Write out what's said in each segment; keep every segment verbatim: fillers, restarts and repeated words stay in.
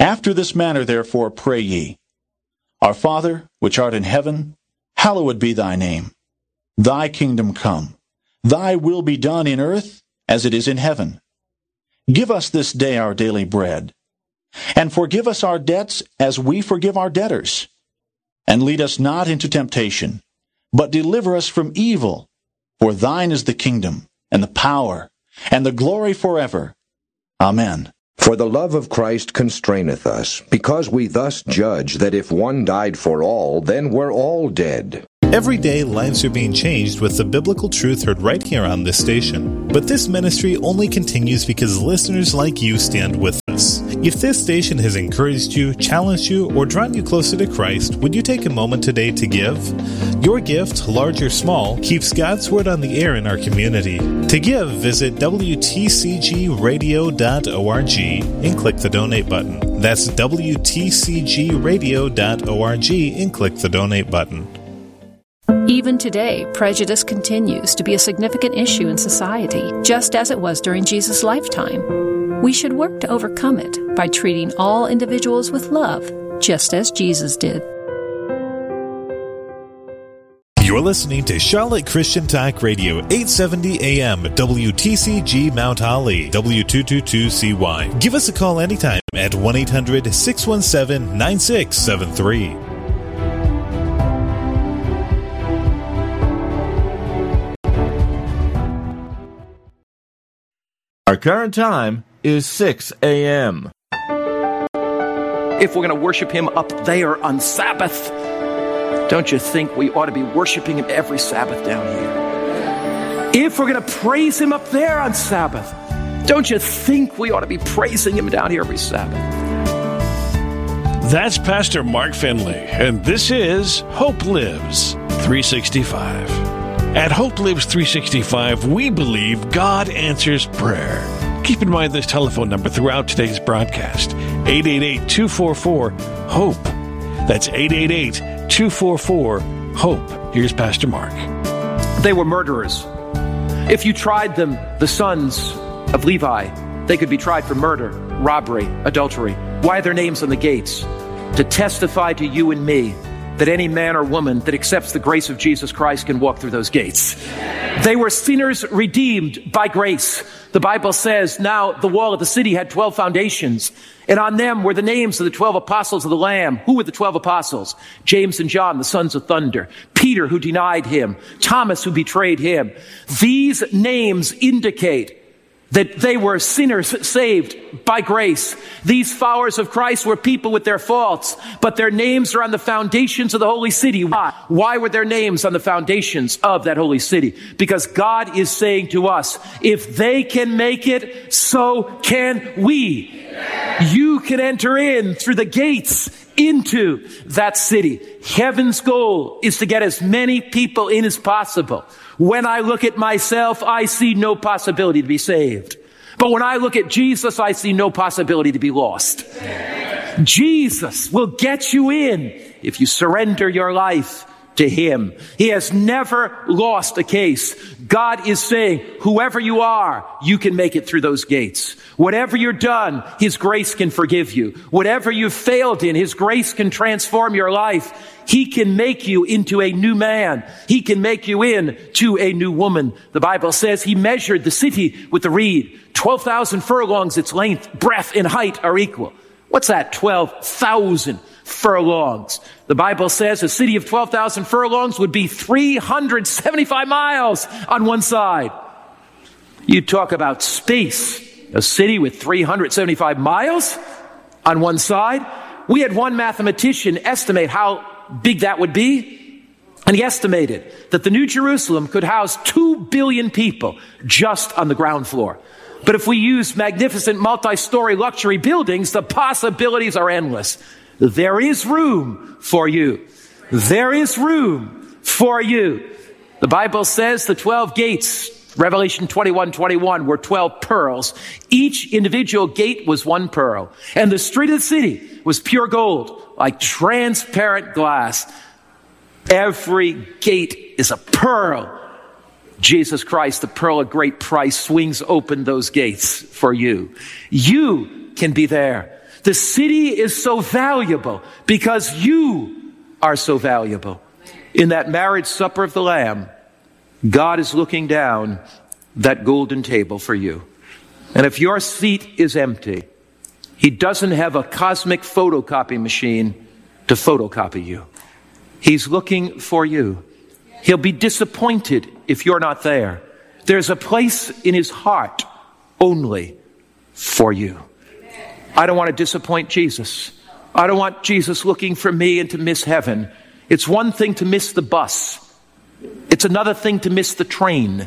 After this manner therefore pray ye, Our Father, which art in heaven, hallowed be thy name. Thy kingdom come. Thy will be done in earth as it is in heaven. Give us this day our daily bread, and forgive us our debts as we forgive our debtors. And lead us not into temptation, but deliver us from evil. For thine is the kingdom, and the power, and the glory forever. Amen. For the love of Christ constraineth us, because we thus judge that if one died for all, then we're all dead. Every day, lives are being changed with the biblical truth heard right here on this station. But this ministry only continues because listeners like you stand with us. If this station has encouraged you, challenged you, or drawn you closer to Christ, would you take a moment today to give? Your gift, large or small, keeps God's Word on the air in our community. To give, visit W T C G radio dot org and click the donate button. That's W T C G radio dot org and click the donate button. Even today, prejudice continues to be a significant issue in society, just as it was during Jesus' lifetime. We should work to overcome it by treating all individuals with love, just as Jesus did. You're listening to Charlotte Christian Talk Radio, eight seventy A M, W T C G Mount Holly, W two two two C Y. Give us a call anytime at one eight hundred six one seven nine six seven three. Our current time is six A M If we're going to worship Him up there on Sabbath, don't you think we ought to be worshiping Him every Sabbath down here? If we're going to praise Him up there on Sabbath, don't you think we ought to be praising Him down here every Sabbath? That's Pastor Mark Finley, and this is Hope Lives three sixty-five. At Hope Lives three sixty-five, we believe God answers prayer. Keep in mind this telephone number throughout today's broadcast, eight eight eight, two four four, HOPE. That's eight eight eight, two four four, HOPE. Here's Pastor Mark. They were murderers. If you tried them, the sons of Levi, they could be tried for murder, robbery, adultery. Why are their names on the gates? To testify to you and me that any man or woman that accepts the grace of Jesus Christ can walk through those gates. They were sinners redeemed by grace. The Bible says, now the wall of the city had twelve foundations, and on them were the names of the twelve apostles of the Lamb. Who were the twelve apostles? James and John, the sons of thunder. Peter, who denied him. Thomas, who betrayed him. These names indicate that they were sinners saved by grace. These followers of Christ were people with their faults, but their names are on the foundations of the holy city. Why? Why were their names on the foundations of that holy city? Because God is saying to us, if they can make it, so can we. You can enter in through the gates into that city. Heaven's goal is to get as many people in as possible. When I look at myself, I see no possibility to be saved. But when I look at Jesus, I see no possibility to be lost. Jesus will get you in if you surrender your life to Him. He has never lost a case. God is saying, whoever you are, you can make it through those gates. Whatever you're done, His grace can forgive you. Whatever you've failed in, His grace can transform your life. He can make you into a new man. He can make you into a new woman. The Bible says He measured the city with the reed. twelve thousand furlongs, its length, breadth, and height are equal. What's that? twelve thousand furlongs. The Bible says a city of twelve thousand furlongs would be three hundred seventy-five miles on one side. You talk about space. A city with three hundred seventy-five miles on one side. We had one mathematician estimate how big that would be. And he estimated that the New Jerusalem could house two billion people just on the ground floor. But if we use magnificent multi-story luxury buildings, the possibilities are endless. There is room for you. There is room for you. The Bible says the twelve gates, Revelation twenty-one twenty-one, were twelve pearls. Each individual gate was one pearl. And the street of the city was pure gold, like transparent glass. Every gate is a pearl. Jesus Christ, the pearl of great price, swings open those gates for you. You can be there. The city is so valuable because you are so valuable. In that marriage supper of the Lamb, God is looking down that golden table for you. And if your seat is empty, he doesn't have a cosmic photocopy machine to photocopy you. He's looking for you. He'll be disappointed if you're not there. There's a place in his heart only for you. I don't want to disappoint Jesus. I don't want Jesus looking for me and to miss heaven. It's one thing to miss the bus. It's another thing to miss the train.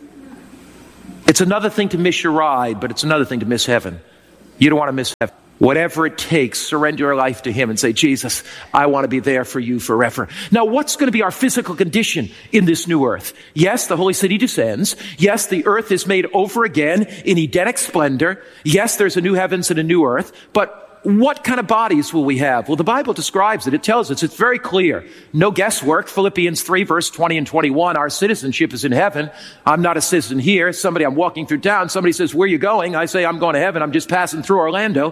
It's another thing to miss your ride, but it's another thing to miss heaven. You don't want to miss heaven. Whatever it takes, surrender your life to him and say, Jesus, I want to be there for you forever. Now, what's going to be our physical condition in this new earth? Yes, the holy city descends. Yes, the earth is made over again in Edenic splendor. Yes, there's a new heavens and a new earth. But what kind of bodies will we have? Well, the Bible describes it. It tells us. It's very clear. No guesswork. Philippians three, verse twenty and twenty-one. Our citizenship is in heaven. I'm not a citizen here. Somebody, I'm walking through town. Somebody says, where are you going? I say, I'm going to heaven. I'm just passing through Orlando.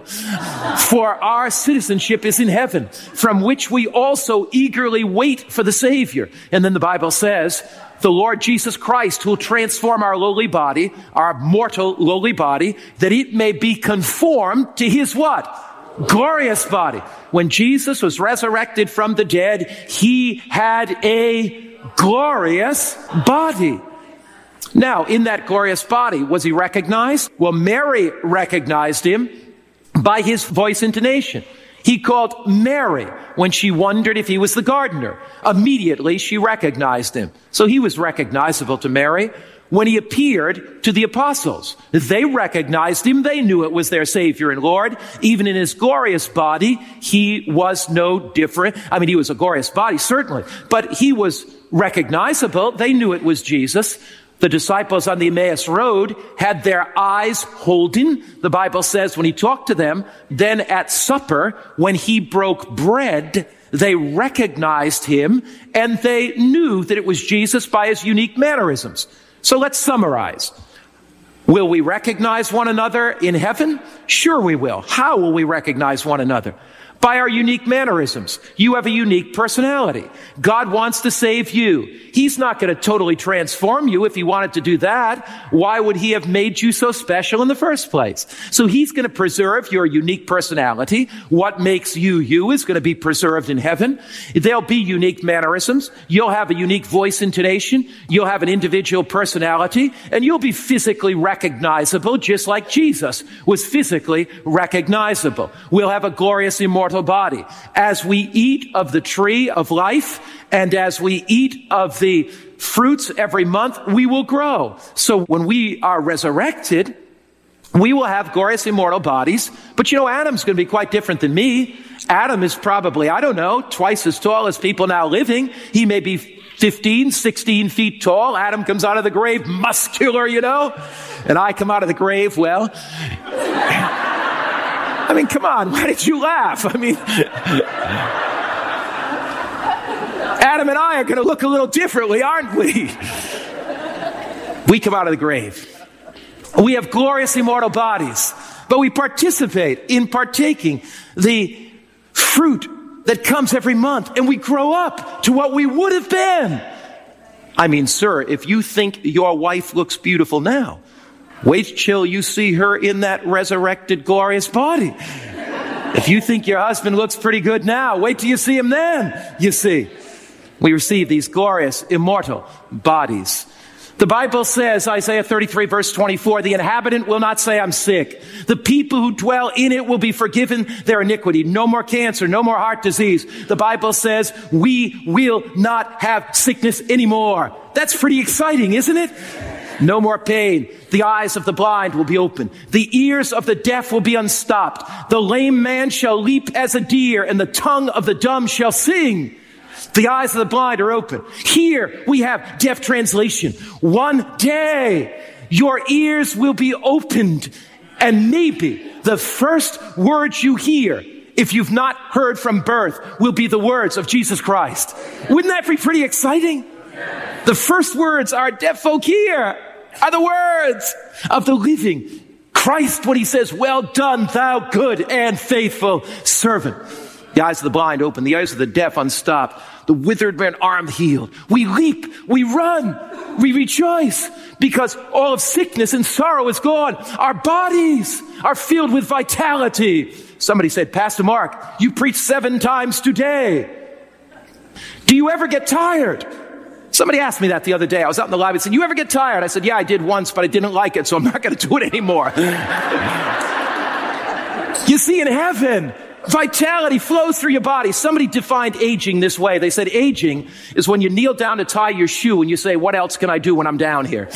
For our citizenship is in heaven, from which we also eagerly wait for the Savior. And then the Bible says, the Lord Jesus Christ, who will transform our lowly body, our mortal lowly body, that it may be conformed to his what? Glorious body. When Jesus was resurrected from the dead, he had a glorious body. Now, in that glorious body, was he recognized? Well, Mary recognized him by his voice intonation. He called Mary when she wondered if he was the gardener. Immediately, she recognized him. So he was recognizable to Mary. When he appeared to the apostles, they recognized him. They knew it was their Savior and Lord. Even in his glorious body, he was no different. I mean, he was a glorious body, certainly, but he was recognizable. They knew it was Jesus. The disciples on the Emmaus Road had their eyes holden. The Bible says when he talked to them, then at supper, when he broke bread, they recognized him and they knew that it was Jesus by his unique mannerisms. So let's summarize. Will we recognize one another in heaven? Sure we will. How will we recognize one another? By our unique mannerisms. You have a unique personality. God wants to save you. He's not going to totally transform you if he wanted to do that. Why would he have made you so special in the first place? So he's going to preserve your unique personality. What makes you you is going to be preserved in heaven. There'll be unique mannerisms. You'll have a unique voice intonation. You'll have an individual personality. And you'll be physically recognizable just like Jesus was physically recognizable. We'll have a glorious immortal body. As we eat of the tree of life and as we eat of the fruits every month, we will grow. So when we are resurrected, we will have glorious immortal bodies. But you know, Adam's going to be quite different than me. Adam is probably, I don't know, twice as tall as people now living. He may be fifteen, sixteen feet tall. Adam comes out of the grave muscular, you know, and I come out of the grave, well, I mean, come on, why did you laugh? I mean, Adam and I are going to look a little differently, aren't we? We come out of the grave. We have glorious immortal bodies, but we participate in partaking the fruit that comes every month, and we grow up to what we would have been. I mean, sir, if you think your wife looks beautiful now, wait till you see her in that resurrected, glorious body. If you think your husband looks pretty good now, wait till you see him then, you see. We receive these glorious, immortal bodies. The Bible says, Isaiah thirty-three, verse twenty-four, the inhabitant will not say, I'm sick. The people who dwell in it will be forgiven their iniquity. No more cancer, no more heart disease. The Bible says, we will not have sickness anymore. That's pretty exciting, isn't it? No more pain. The eyes of the blind will be open. The ears of the deaf will be unstopped. The lame man shall leap as a deer, and the tongue of the dumb shall sing. The eyes of the blind are open. Here we have deaf translation. One day your ears will be opened, and maybe the first words you hear, if you've not heard from birth, will be the words of Jesus Christ. Wouldn't that be pretty exciting? The first words our deaf folk hear are the words of the living Christ, when he says, well done, thou good and faithful servant. The eyes of the blind open, the eyes of the deaf unstopped, the withered man arm healed. We leap, we run, we rejoice because all of sickness and sorrow is gone. Our bodies are filled with vitality. Somebody said, Pastor Mark, you preach seven times today. Do you ever get tired? Somebody asked me that the other day. I was out in the lobby and said, you ever get tired? I said, yeah, I did once, but I didn't like it, so I'm not going to do it anymore. You see, in heaven, vitality flows through your body. Somebody defined aging this way. They said aging is when you kneel down to tie your shoe and you say, what else can I do when I'm down here?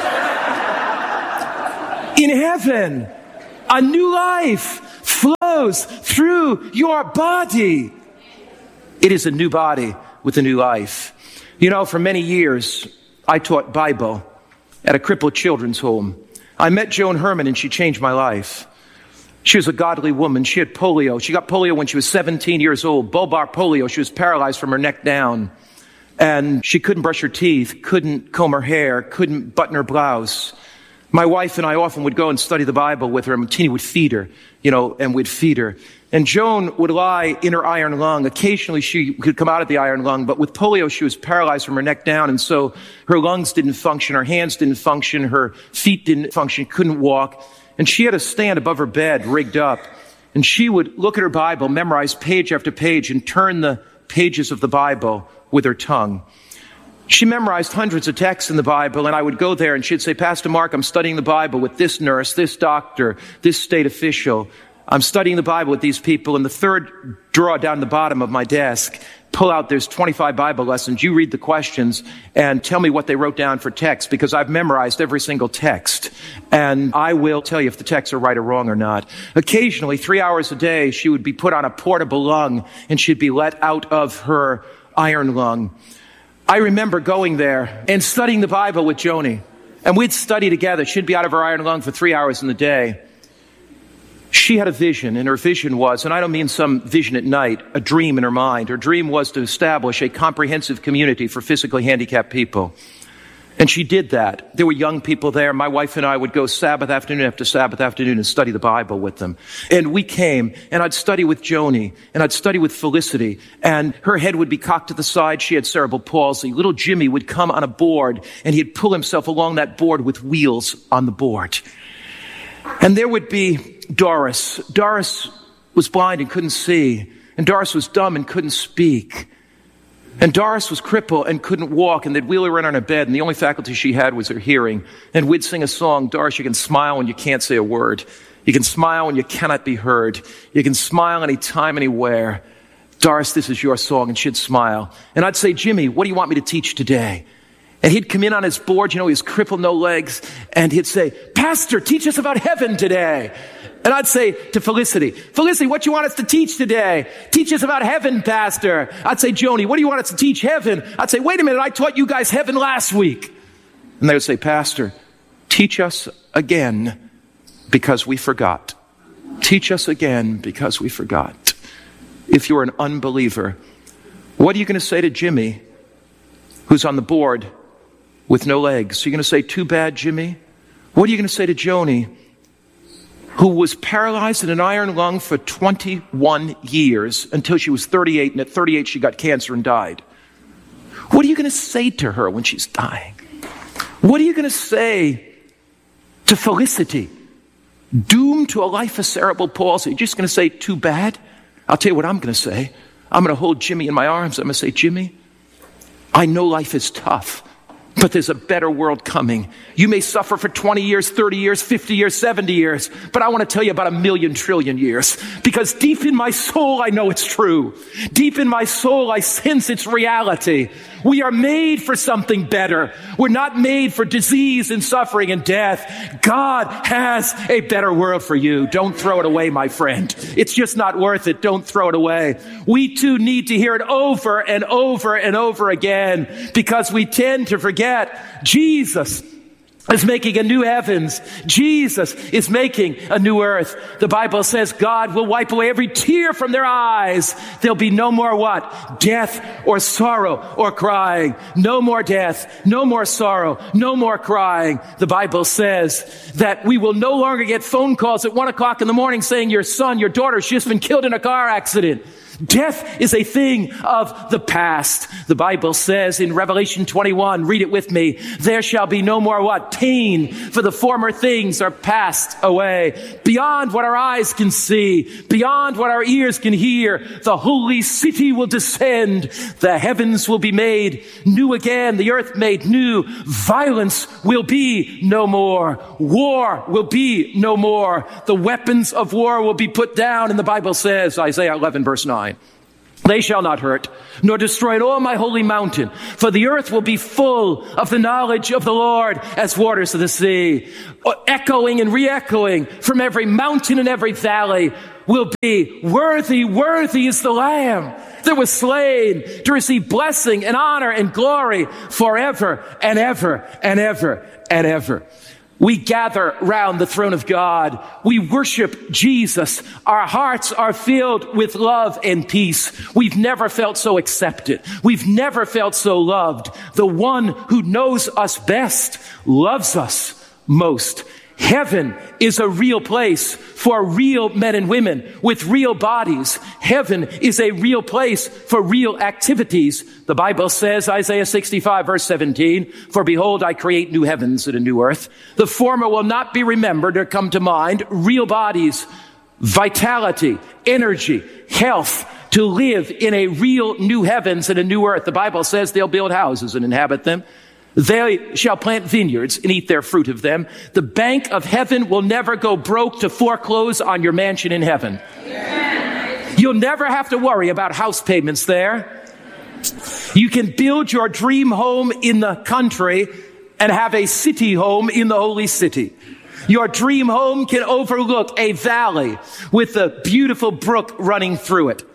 In heaven, a new life flows through your body. It is a new body with a new life. You know, for many years, I taught Bible at a crippled children's home. I met Joan Herman and she changed my life. She was a godly woman. She had polio. She got polio when she was seventeen years old. Bulbar polio. She was paralyzed from her neck down. And she couldn't brush her teeth, couldn't comb her hair, couldn't button her blouse. My wife and I often would go and study the Bible with her, and Tini would feed her, you know, and we'd feed her. And Joan would lie in her iron lung. Occasionally she could come out of the iron lung, but with polio she was paralyzed from her neck down, and so her lungs didn't function, her hands didn't function, her feet didn't function, couldn't walk. And she had a stand above her bed, rigged up. And she would look at her Bible, memorize page after page, and turn the pages of the Bible with her tongue. She memorized hundreds of texts in the Bible, and I would go there and she'd say, Pastor Mark, I'm studying the Bible with this nurse, this doctor, this state official. I'm studying the Bible with these people. And the third drawer down the bottom of my desk, pull out, there's twenty-five Bible lessons. You read the questions and tell me what they wrote down for text, because I've memorized every single text. And I will tell you if the texts are right or wrong or not. Occasionally, three hours a day, she would be put on a portable lung and she'd be let out of her iron lung. I remember going there and studying the Bible with Joni. And we'd study together. She'd be out of her iron lung for three hours in the day. She had a vision, and her vision was, and I don't mean some vision at night, a dream in her mind. Her dream was to establish a comprehensive community for physically handicapped people. And she did that. There were young people there. My wife and I would go Sabbath afternoon after Sabbath afternoon and study the Bible with them. And we came, and I'd study with Joni, and I'd study with Felicity, and her head would be cocked to the side. She had cerebral palsy. Little Jimmy would come on a board, and he'd pull himself along that board with wheels on the board. And there would be Doris. Doris was blind and couldn't see, and Doris was dumb and couldn't speak. And Doris was crippled and couldn't walk, and they'd wheel her in on her bed, and the only faculty she had was her hearing. And we'd sing a song, Doris, you can smile when you can't say a word. You can smile when you cannot be heard. You can smile anytime, anywhere. Doris, this is your song, and she'd smile. And I'd say, Jimmy, what do you want me to teach today? And he'd come in on his board, you know, he was crippled, no legs, and he'd say, Pastor, teach us about heaven today. And I'd say to Felicity, Felicity, what do you want us to teach today? Teach us about heaven, Pastor. I'd say, Joni, what do you want us to teach heaven? I'd say, wait a minute, I taught you guys heaven last week. And they would say, Pastor, teach us again because we forgot. Teach us again because we forgot. If you're an unbeliever, what are you going to say to Jimmy, who's on the board with no legs? Are you going to say, too bad, Jimmy? What are you going to say to Joni, who was paralyzed in an iron lung for twenty-one years until she was thirty-eight, and at thirty-eight she got cancer and died? What are you going to say to her when she's dying? What are you going to say to Felicity, doomed to a life of cerebral palsy? You're just going to say, too bad? I'll tell you what I'm going to say. I'm going to hold Jimmy in my arms. I'm going to say, Jimmy, I know life is tough, but there's a better world coming. You may suffer for twenty years, thirty years, fifty years, seventy years, but I want to tell you about a million trillion years, because deep in my soul, I know it's true. Deep in my soul, I sense its reality. We are made for something better. We're not made for disease and suffering and death. God has a better world for you. Don't throw it away, my friend. It's just not worth it. Don't throw it away. We too need to hear it over and over and over again, because we tend to forget Jesus is making a new heavens. Jesus is making a new earth. The Bible says God will wipe away every tear from their eyes. There'll be no more what? Death or sorrow or crying. No more death, no more sorrow, no more crying. The Bible says that we will no longer get phone calls at one o'clock in the morning saying your son, your daughter's just been killed in a car accident. Death is a thing of the past. The Bible says in Revelation twenty-one, read it with me, there shall be no more what? Pain, for the former things are passed away. Beyond what our eyes can see, beyond what our ears can hear, the holy city will descend. The heavens will be made new again, the earth made new. Violence will be no more. War will be no more. The weapons of war will be put down. And the Bible says, Isaiah eleven verse nine, they shall not hurt, nor destroy all my holy mountain, for the earth will be full of the knowledge of the Lord as waters of the sea. Echoing and re-echoing from every mountain and every valley will be, worthy, worthy is the Lamb that was slain to receive blessing and honor and glory forever and ever and ever and ever. We gather round the throne of God. We worship Jesus. Our hearts are filled with love and peace. We've never felt so accepted. We've never felt so loved. The one who knows us best loves us most. Heaven is a real place for real men and women with real bodies. Heaven is a real place for real activities. The Bible says, Isaiah sixty-five verse seventeen, for behold, I create new heavens and a new earth. The former will not be remembered or come to mind. Real bodies, vitality, energy, health, to live in a real new heavens and a new earth. The Bible says they'll build houses and inhabit them. They shall plant vineyards and eat their fruit of them. The bank of heaven will never go broke to foreclose on your mansion in heaven. You'll never have to worry about house payments there. You can build your dream home in the country and have a city home in the holy city. Your dream home can overlook a valley with a beautiful brook running through it.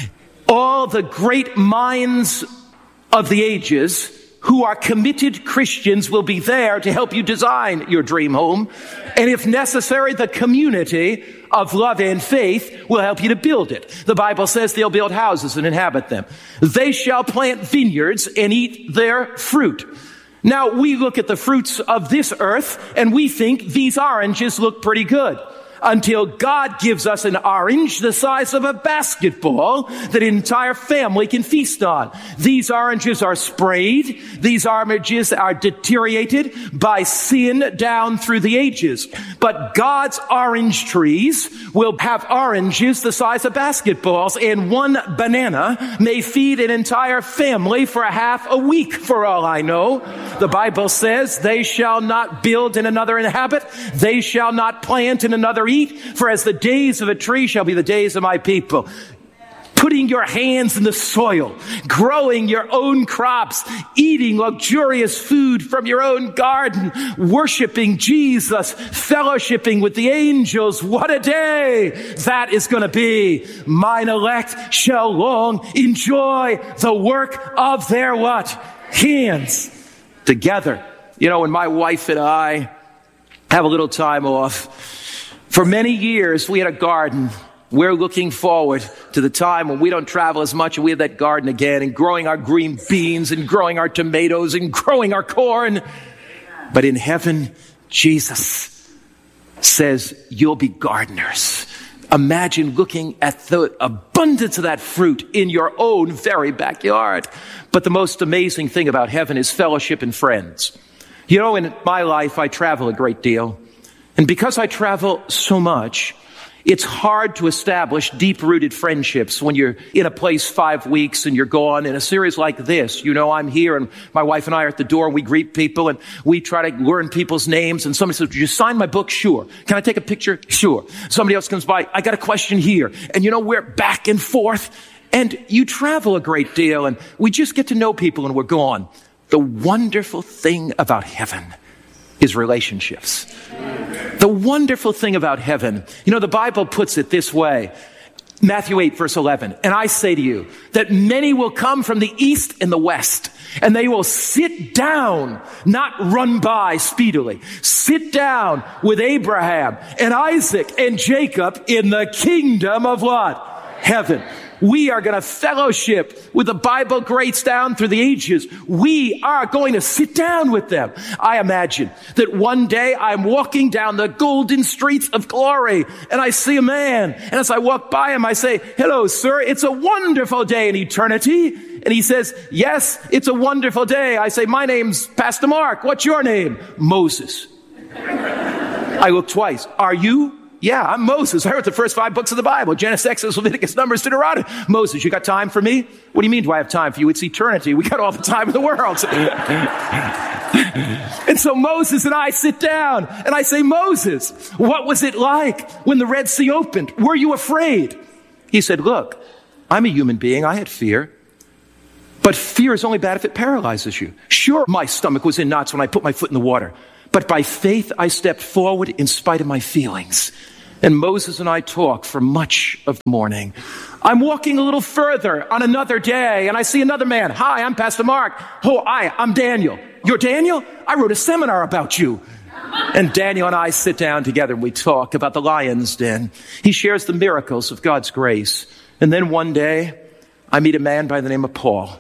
All the great minds of the ages who are committed Christians will be there to help you design your dream home. And if necessary, the community of love and faith will help you to build it. The Bible says they'll build houses and inhabit them. They shall plant vineyards and eat their fruit. Now, we look at the fruits of this earth and we think these oranges look pretty good. Until God gives us an orange the size of a basketball that an entire family can feast on. These oranges are sprayed. These oranges are deteriorated by sin down through the ages. But God's orange trees will have oranges the size of basketballs, and one banana may feed an entire family for a half a week, for all I know. The Bible says, they shall not build and another inhabit. They shall not plant and another eat, for as the days of a tree shall be the days of my people. Putting your hands in the soil, growing your own crops, eating luxurious food from your own garden, worshiping Jesus, fellowshipping with the angels. What a day that is going to be. Mine elect shall long enjoy the work of their what? Hands. Together. You know, when my wife and I have a little time off, for many years, we had a garden. We're looking forward to the time when we don't travel as much and we have that garden again, and growing our green beans and growing our tomatoes and growing our corn. But in heaven, Jesus says, you'll be gardeners. Imagine looking at the abundance of that fruit in your own very backyard. But the most amazing thing about heaven is fellowship and friends. You know, in my life, I travel a great deal. And because I travel so much, it's hard to establish deep-rooted friendships when you're in a place five weeks and you're gone. In a series like this, you know, I'm here and my wife and I are at the door and we greet people and we try to learn people's names. And somebody says, "Did you sign my book?" "Sure." "Can I take a picture?" "Sure." Somebody else comes by, "I got a question here." And you know, we're back and forth. And you travel a great deal and we just get to know people and we're gone. The wonderful thing about heaven is relationships. The wonderful thing about heaven, you know, the Bible puts it this way. Matthew eight, verse eleven. And I say to you that many will come from the east and the west, and they will sit down, not run by speedily, sit down with Abraham and Isaac and Jacob in the kingdom of what? Heaven. We are going to fellowship with the Bible greats down through the ages. We are going to sit down with them. I imagine that one day I'm walking down the golden streets of glory and I see a man. And as I walk by him, I say, hello, sir, it's a wonderful day in eternity. And he says, yes, it's a wonderful day. I say, my name's Pastor Mark. What's your name? Moses. I look twice. Are you? Yeah, I'm Moses. I wrote the first five books of the Bible. Genesis, Exodus, Leviticus, Numbers, Deuteronomy. Moses, you got time for me? What do you mean, do I have time for you? It's eternity. We got all the time in the world. And so Moses and I sit down and I say, Moses, what was it like when the Red Sea opened? Were you afraid? He said, look, I'm a human being. I had fear. But fear is only bad if it paralyzes you. Sure, my stomach was in knots when I put my foot in the water. But by faith, I stepped forward in spite of my feelings. And Moses and I talk for much of the morning. I'm walking a little further on another day, and I see another man. Hi, I'm Pastor Mark. Oh, hi, I'm Daniel. You're Daniel? I wrote a seminar about you. And Daniel and I sit down together, and we talk about the lion's den. He shares the miracles of God's grace. And then one day, I meet a man by the name of Paul.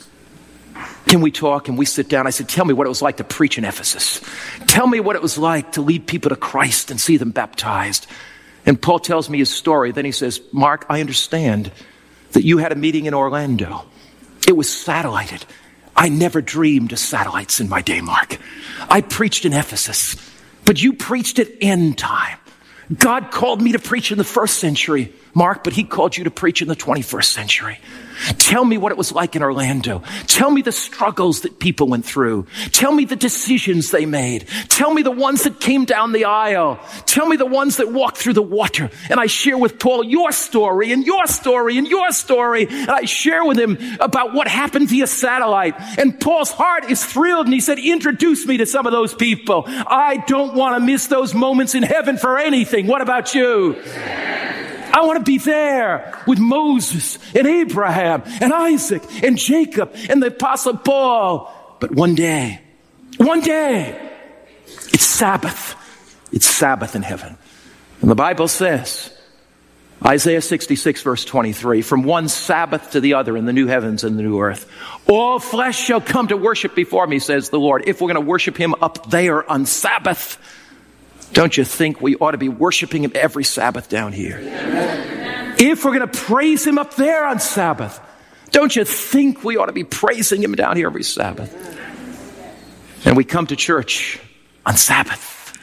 Can we talk? And we sit down. I said, tell me what it was like to preach in Ephesus. Tell me what it was like to lead people to Christ and see them baptized. And Paul tells me his story. Then he says, Mark, I understand that you had a meeting in Orlando. It was satellited. I never dreamed of satellites in my day, Mark. I preached in Ephesus, but you preached at end time. God called me to preach in the first century, Mark, but he called you to preach in the twenty-first century. Tell me what it was like in Orlando. Tell me the struggles that people went through. Tell me the decisions they made. Tell me the ones that came down the aisle. Tell me the ones that walked through the water. And I share with Paul your story and your story and your story. And I share with him about what happened via satellite. And Paul's heart is thrilled. And he said, introduce me to some of those people. I don't want to miss those moments in heaven for anything. What about you? I want to be there with Moses and Abraham and Isaac and Jacob and the Apostle Paul. But one day, one day, it's Sabbath. It's Sabbath in heaven. And the Bible says, Isaiah sixty-six verse twenty-three, from one Sabbath to the other in the new heavens and the new earth, all flesh shall come to worship before me, says the Lord. If we're going to worship him up there on Sabbath, don't you think we ought to be worshiping him every Sabbath down here? If we're going to praise him up there on Sabbath, don't you think we ought to be praising him down here every Sabbath? And we come to church on Sabbath.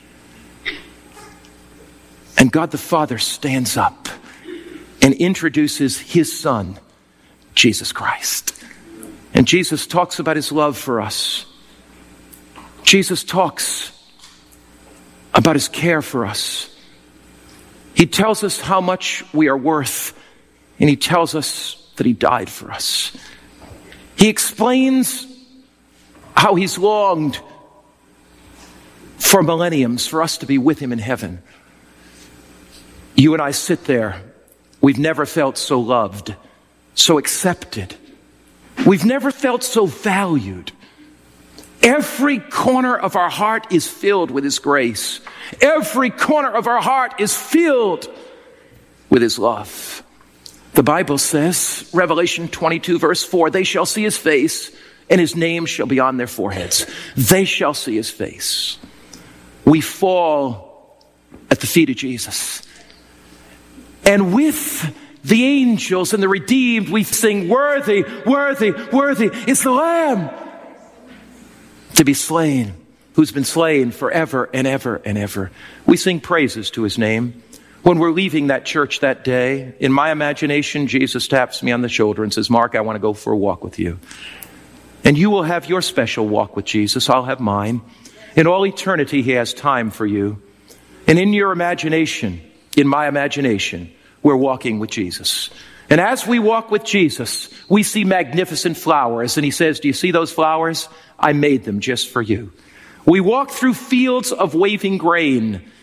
And God the Father stands up and introduces his Son, Jesus Christ. And Jesus talks about his love for us. Jesus talks about his care for us. He tells us how much we are worth, and he tells us that he died for us. He explains how he's longed for millenniums for us to be with him in heaven. You and I sit there. We've never felt so loved, so accepted. We've never felt so valued. Every corner of our heart is filled with his grace. Every corner of our heart is filled with his love. The Bible says, Revelation twenty-two verse four, they shall see his face and his name shall be on their foreheads. They shall see his face. We fall at the feet of Jesus. And with the angels and the redeemed, we sing, worthy, worthy, worthy is the Lamb to be slain, who's been slain forever and ever and ever. We sing praises to his name. When we're leaving that church that day, in my imagination, Jesus taps me on the shoulder and says, Mark, I want to go for a walk with you. And you will have your special walk with Jesus. I'll have mine. In all eternity, he has time for you. And in your imagination, in my imagination, we're walking with Jesus. And as we walk with Jesus, we see magnificent flowers. And he says, do you see those flowers? I made them just for you. We walk through fields of waving grain.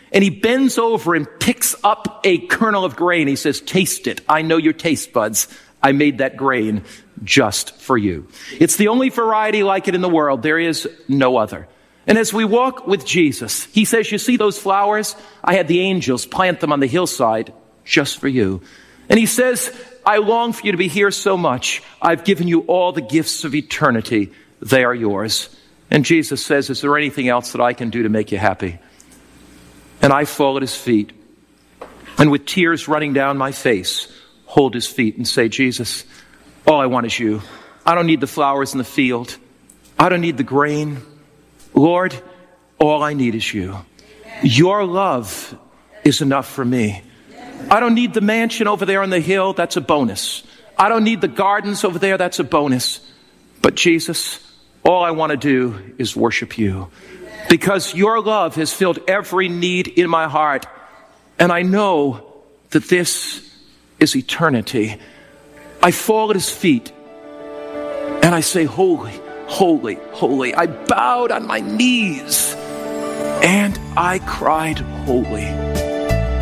And he bends over and picks up a kernel of grain. He says, taste it. I know your taste buds. I made that grain just for you. It's the only variety like it in the world. There is no other. And as we walk with Jesus, he says, you see those flowers? I had the angels plant them on the hillside just for you. And he says, I long for you to be here so much. I've given you all the gifts of eternity. They are yours. And Jesus says, is there anything else that I can do to make you happy? And I fall at his feet, and with tears running down my face, hold his feet and say, Jesus, all I want is you. I don't need the flowers in the field. I don't need the grain. Lord, all I need is you. Your love is enough for me. I don't need the mansion over there on the hill. That's a bonus. I don't need the gardens over there. That's a bonus. But Jesus, all I want to do is worship you. Because your love has filled every need in my heart. And I know that this is eternity. I fall at his feet and I say, holy, holy, holy. I bowed on my knees and I cried, holy.